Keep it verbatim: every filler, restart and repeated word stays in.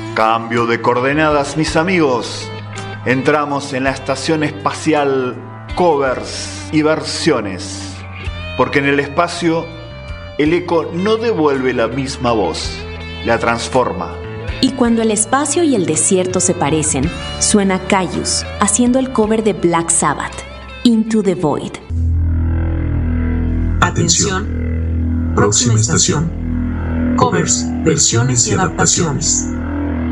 Cambio de coordenadas, mis amigos. Entramos en la estación espacial Covers y Versiones, porque en el espacio el eco no devuelve la misma voz, la transforma. Y cuando el espacio y el desierto se parecen, suena Kyuss haciendo el cover de Black Sabbath, Into the Void. Atención, próxima estación. Covers, versiones y adaptaciones.